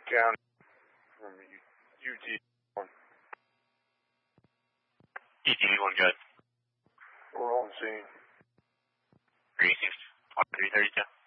County from UT1. UT1, good. We're on scene. Greasy. 332.